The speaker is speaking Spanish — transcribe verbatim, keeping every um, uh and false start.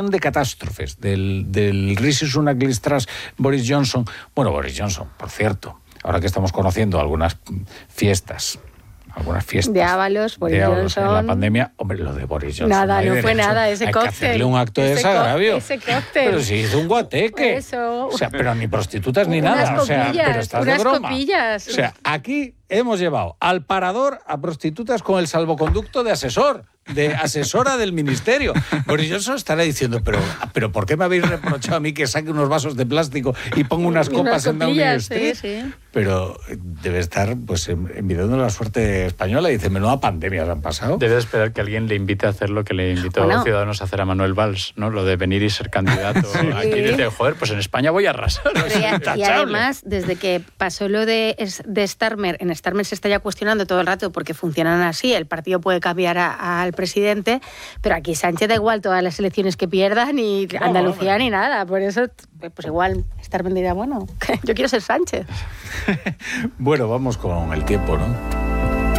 de catástrofes, del, del Rishi Sunak, Liz Truss, Boris Johnson. Bueno, Boris Johnson, por cierto, ahora que estamos conociendo algunas fiestas, algunas fiestas de Ábalos, Boris de Ábalos Johnson. en la pandemia, hombre, lo de Boris Johnson. Nada, no, no fue derecho. nada, ese Hay cóctel. que hacerle un acto de ese desagravio. Co- ese cóctel. Pero si hizo un guateque. Eso. O sea, pero ni prostitutas ni Unas nada. O sea, copillas, pero estás unas de broma. copillas. O sea, aquí hemos llevado al parador a prostitutas con el salvoconducto de asesor, de asesora del ministerio. Boris Johnson estará diciendo, pero, pero ¿por qué me habéis reprochado a mí que saque unos vasos de plástico y ponga unas Unas copas en Downing copillas, Street? sí, sí. Pero debe estar pues envidiando la suerte española y dice, menuda pandemia se han pasado. Debe de esperar que alguien le invite a hacer lo que le invitó Bueno. a Ciudadanos a hacer a Manuel Valls, ¿no? Lo de venir y ser candidato. Sí. Aquí dice, joder, pues en España voy a arrasar. Pero Es y, y intachable. además, desde que pasó lo de, de Starmer, en Starmer se está ya cuestionando todo el rato porque funcionan así, el partido puede cambiar a- a- al presidente, pero aquí Sánchez da igual todas las elecciones que pierdan, ni No, Andalucía hombre. ni nada, por eso pues igual Starmer dirá, bueno, yo quiero ser Sánchez. Bueno, vamos con el tiempo, ¿no?